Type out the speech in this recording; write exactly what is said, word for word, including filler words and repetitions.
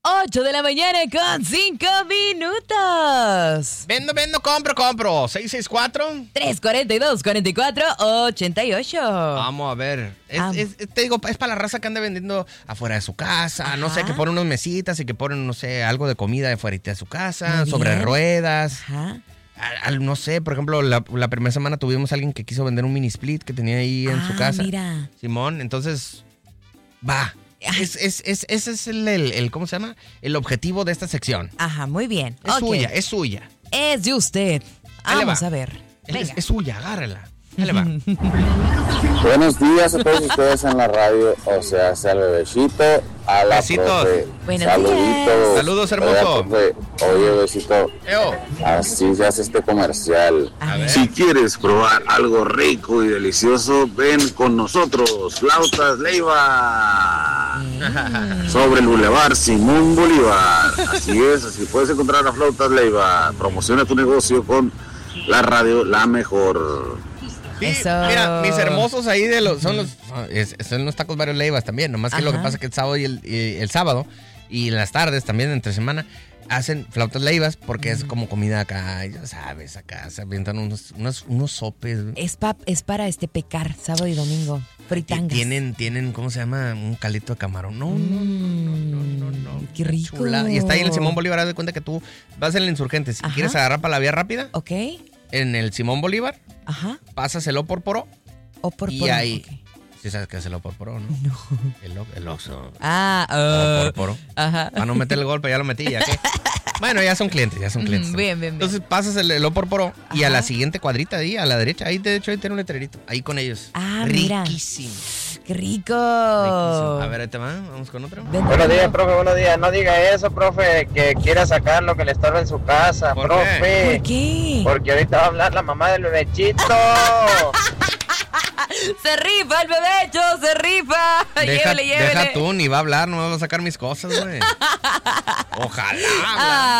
ocho de la mañana con cinco minutos. Vendo, vendo, compro, compro. seis seis cuatro. tres cuatro dos, cuatro cuatro, ocho ocho. Vamos a ver. Es, Ah. es- te digo, es para la raza que anda vendiendo afuera de su casa. Ajá. No sé, que ponen unas mesitas y que ponen, no sé, algo de comida afuera de su casa, Muy sobre bien. ruedas. Ajá. Al- al- no sé, por ejemplo, la, la primera semana tuvimos a alguien que quiso vender un mini split que tenía ahí en Ah, su casa. mira. Simón, entonces, va. Ay. Es, es, es, ese es el, el, el- ¿cómo se llama? El objetivo de esta sección. Ajá, muy bien. Es Ok. suya, es suya. Es de usted. Ahí le Vamos va. a ver. Es, Venga. es suya, agárrela. Ahí le va. Buenos días a todos ustedes en la radio, o sea, hacia el bebecito, a la Besitos. profe. Buenos Saluditos. días. Saludos, hermoso. Oiga, profe, oye, besito, Eo. así se hace este comercial. A ver. Si quieres probar algo rico y delicioso, ven con nosotros, Flautas Leiva. Sobre el Boulevard Simón Bolívar. Así es, así puedes encontrar a Flautas Leiva. Promociona tu negocio con la radio La Mejor. Sí, Eso. mira, mis hermosos ahí de los, son los, son, es- son los tacos Barrio Leivas también, nomás que lo que Ajá. pasa es que el sábado y el, y el sábado y en las tardes también entre semana hacen flautas leivas porque es como comida acá, ya sabes, acá se avientan unos, unos, unos sopes. Es, pa- es para este pecar, sábado y domingo. Fritangas. Tienen, tienen, ¿cómo se llama? Un caldito de camarón. No, no, no, no, no, no. Mm, qué rico. Chulada. Y está ahí en el Simón Bolívar, haz de cuenta que tú vas en el Insurgentes. Si Ajá. quieres agarrar para la vía rápida, Ok. en el Simón Bolívar, Ajá. pasas el Oporporo O por y por- ahí. ok. Sí sabes qué es el Oporporo, ¿no? No. El, o- el Oxxo. Ah, ah, Oporporo. ajá. Para no meter el golpe, ya lo metí, ya que. Bueno, ya son clientes, ya son clientes. Mm, bien, bien, bien. Entonces pasas el, el Oporporo y a Ajá. la siguiente cuadrita ahí, a la derecha, ahí de hecho ahí tiene un letrerito. Ahí con ellos. Ah, mira. Riquísimo. Qué rico. Riquísimo. A ver, ahí te va. Vamos con otro. Ven, Buenos ven, días, ven. profe, buenos días. No diga eso, profe, que quiera sacar lo que le estorba en su casa, ¿Por profe. ¿Por qué? Porque ahorita va a hablar la mamá del bebechito. Se rifa el bebecho, se rifa. Deja, llévele, llévele. deja tú, ni va a hablar, no me va a sacar mis cosas, güey. Ojalá. Ah.